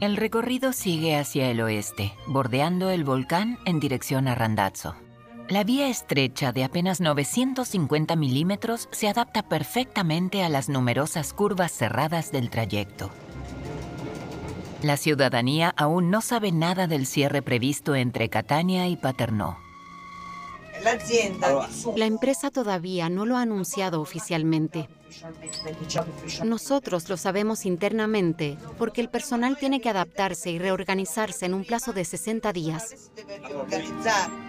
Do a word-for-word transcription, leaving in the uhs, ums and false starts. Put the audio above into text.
El recorrido sigue hacia el oeste, bordeando el volcán en dirección a Randazzo. La vía estrecha de apenas novecientos cincuenta milímetros se adapta perfectamente a las numerosas curvas cerradas del trayecto. La ciudadanía aún no sabe nada del cierre previsto entre Catania y Paternò. La empresa todavía no lo ha anunciado oficialmente. Nosotros lo sabemos internamente porque el personal tiene que adaptarse y reorganizarse en un plazo de sesenta días.